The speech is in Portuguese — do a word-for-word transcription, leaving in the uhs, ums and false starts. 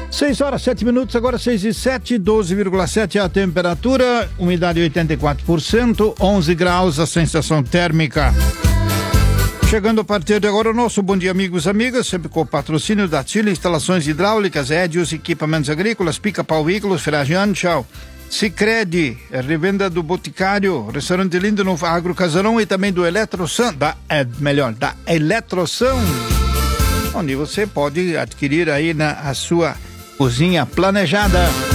seis horas, sete minutos, agora seis e sete, doze vírgula sete a temperatura, umidade oitenta e quatro por cento, onze graus a sensação térmica. Chegando a partir de agora o nosso Bom Dia Amigos e Amigas, sempre com o patrocínio da Chile Instalações Hidráulicas, Edios Equipamentos Agrícolas, Pica-Pau Veículos, Ferragian, tchau. Sicredi, revenda do Boticário, restaurante lindo no Agro Casarão e também do Eletrosan, da, é, melhor, da Eletrosan, onde você pode adquirir aí na a sua cozinha planejada.